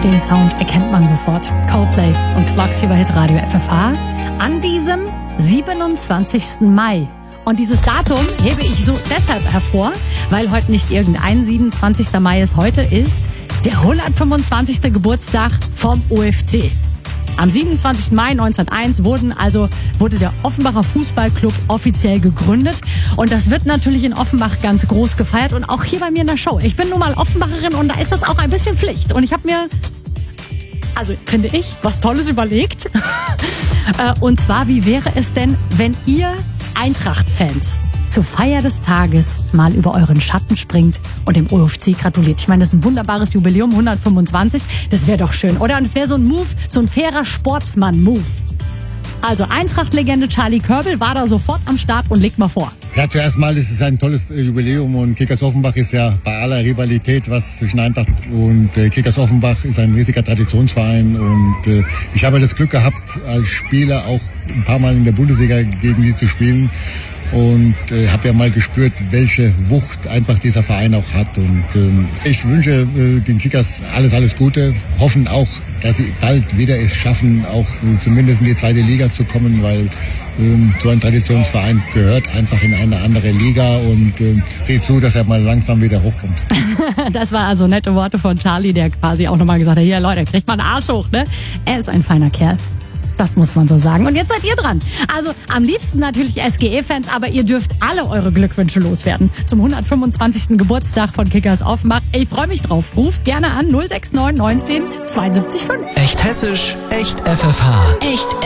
Den Sound erkennt man sofort. Coldplay und Clocks hier bei Hitradio FFH an diesem 27. Mai. Und dieses Datum hebe ich so deshalb hervor, weil heute nicht irgendein 27. Mai ist. Heute ist der 125. Geburtstag vom OFC. Am 27. Mai 1901 wurde der Offenbacher Fußballclub offiziell gegründet. Und das wird natürlich in Offenbach ganz groß gefeiert und auch hier bei mir in der Show. Ich bin nun mal Offenbacherin und da ist das auch ein bisschen Pflicht. Und ich habe mir, finde ich, was Tolles überlegt. Und zwar, wie wäre es denn, wenn ihr Eintracht-Fans zur Feier des Tages mal über euren Schatten springt und dem OFC gratuliert. Ich meine, das ist ein wunderbares Jubiläum, 125. Das wäre doch schön, oder? Und es wäre so ein Move, so ein fairer Sportsmann-Move. Also Eintracht-Legende Charlie Körbel war da sofort am Start und legt mal vor. Ja, zuerst mal ist es ein tolles Jubiläum und Kickers Offenbach ist ja bei aller Rivalität, was zwischen Eintracht und Kickers Offenbach ist ein riesiger Traditionsverein und ich habe das Glück gehabt, als Spieler auch ein paar Mal in der Bundesliga gegen sie zu spielen. Und habe ja mal gespürt, welche Wucht einfach dieser Verein auch hat. Und ich wünsche den Kickers alles Gute. Hoffen auch, dass sie bald wieder es schaffen, auch zumindest in die zweite Liga zu kommen, weil so ein Traditionsverein gehört einfach in eine andere Liga. Und seht zu, dass er mal langsam wieder hochkommt. Das war also nette Worte von Charlie, der quasi auch nochmal gesagt hat, hier Leute, kriegt mal einen Arsch hoch, ne? Er ist ein feiner Kerl. Das muss man so sagen. Und jetzt seid ihr dran. Also am liebsten natürlich SGE-Fans, aber ihr dürft alle eure Glückwünsche loswerden zum 125. Geburtstag von Kickers Offenbach. Ich freue mich drauf. Ruft gerne an 069 19 72 5. Echt hessisch, echt FFH. Echt